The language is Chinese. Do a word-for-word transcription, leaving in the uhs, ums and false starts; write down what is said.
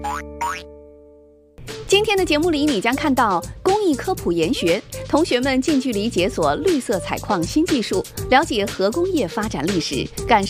今天的节目里，你将看到工艺科普研学，同学们近距离解锁绿色采矿新技术，了解核工业发展历史，感受